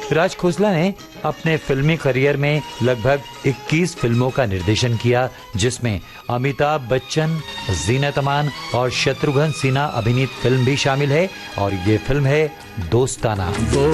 राज खोसला ने अपने फिल्मी करियर में लगभग 21 फिल्मों का निर्देशन किया, जिसमें अमिताभ बच्चन, जीनत अमान और शत्रुघ्न सिन्हा अभिनीत फिल्म भी शामिल है और ये फिल्म है दोस्ताना।